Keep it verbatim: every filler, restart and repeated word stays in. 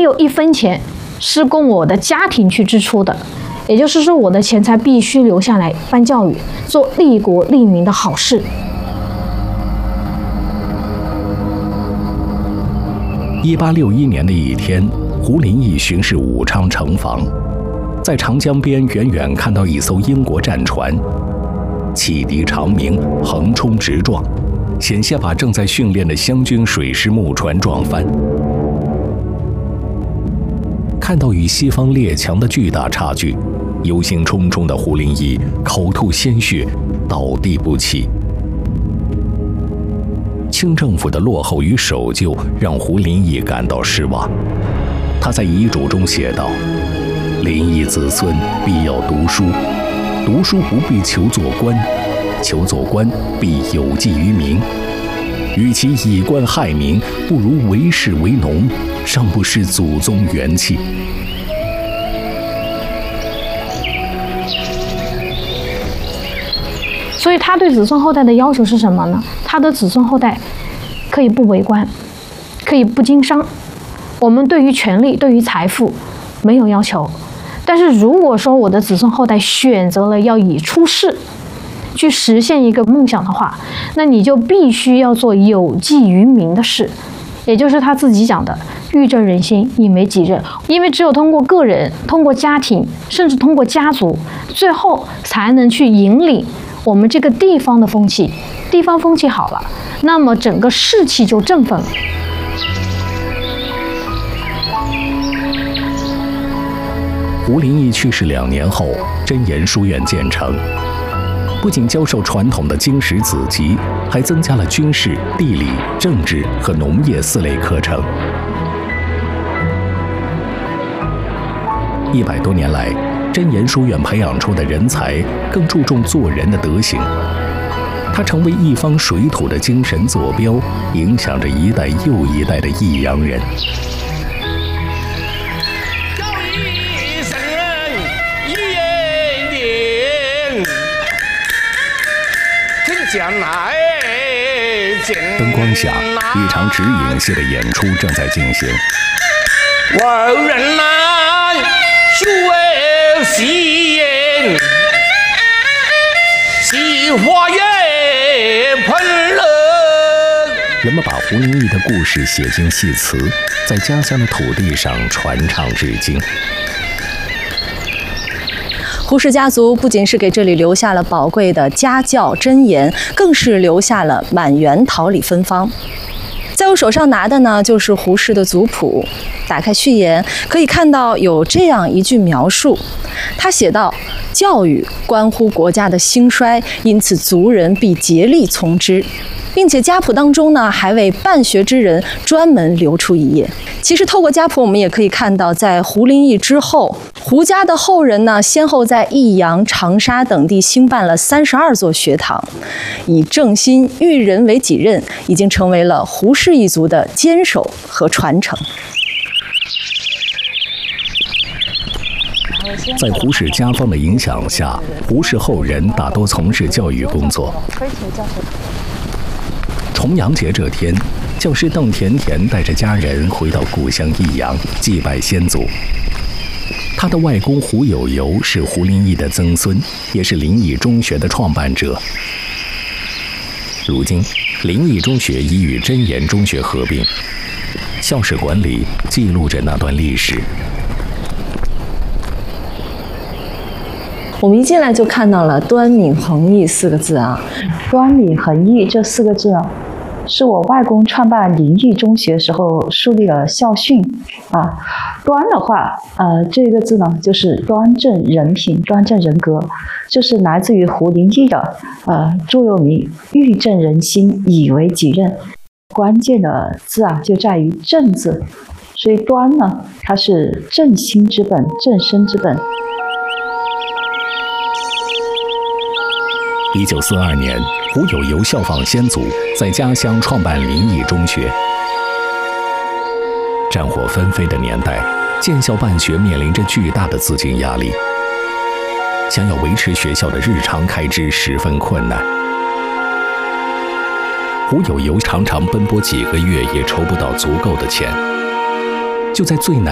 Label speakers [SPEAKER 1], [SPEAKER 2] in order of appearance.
[SPEAKER 1] 有一分钱是供我的家庭去支出的，也就是说，我的钱财必须留下来办教育，做利国利民的好事。
[SPEAKER 2] 一八六一年的一天，胡林翼巡视武昌城防，在长江边远远看到一艘英国战船，汽笛长鸣，横冲直撞，险些把正在训练的湘军水师木船撞翻。看到与西方列强的巨大差距，忧心忡忡的胡林翼口吐鲜血，倒地不起。清政府的落后与守旧让胡林翼感到失望。他在遗嘱中写道：“林翼子孙必要读书，读书不必求做官，求做官必有济于民。与其以官害民，不如为士为农，尚不失祖宗元气。”
[SPEAKER 1] 所以他对子孙后代的要求是什么呢？他的子孙后代可以不为官，可以不经商。我们对于权力、对于财富没有要求，但是如果说我的子孙后代选择了要以出世去实现一个梦想的话，那你就必须要做有济于民的事，也就是他自己讲的育正人心，以美己任。因为只有通过个人、通过家庭，甚至通过家族，最后才能去引领我们这个地方的风气。地方风气好了，那么整个士气就振奋了。
[SPEAKER 2] 胡林翼去世两年后，真言书院建成，不仅教授传统的经史子集，还增加了军事、地理、政治和农业四类课程。一百多年来，真言书院培养出的人才更注重做人的德行，它成为一方水土的精神坐标，影响着一代又一代的益阳人。灯光下，一场纸影戏的演出正在进行。
[SPEAKER 3] 我人难学习言，喜花也喷了。
[SPEAKER 2] 人们把胡林翼的故事写进戏词，在家乡的土地上传唱至今。
[SPEAKER 4] 胡氏家族不仅是给这里留下了宝贵的家教箴言，更是留下了满园桃李芬芳。在我手上拿的呢，就是胡氏的族谱。打开序言，可以看到有这样一句描述，他写道：“教育关乎国家的兴衰，因此族人必竭力从之。”并且家谱当中呢，还为办学之人专门留出一页。其实透过家谱，我们也可以看到，在胡林翼之后，胡家的后人呢，先后在益阳、长沙等地兴办了三十二座学堂，以正心育人为己任，已经成为了胡氏一族的坚守和传承。
[SPEAKER 2] 在胡氏家风的影响下，胡氏后人大多从事教育工作。重阳节这天，教师邓甜甜带着家人回到故乡益阳祭拜先祖。他的外公胡有由是胡林翼的曾孙，也是临沂中学的创办者。如今，临沂中学已与真言中学合并，校史馆里记录着那段历史。
[SPEAKER 4] 我们一进来就看到了端敏恒毅四个字啊，
[SPEAKER 5] 端敏恒毅这四个字啊，是我外公创办临沂中学时候树立了校训啊。端的话，呃，这个字呢，就是端正人品、端正人格，就是来自于胡林翼的呃座右铭“育正人心，以为己任”。关键的字啊，就在于“正”字，所以端呢，它是正心之本、正身之本。
[SPEAKER 2] 一九四二年，胡有由效仿先祖，在家乡创办临沂中学。战火纷飞的年代，建校办学面临着巨大的资金压力，想要维持学校的日常开支十分困难。胡有由常常奔波几个月也筹不到足够的钱。就在最难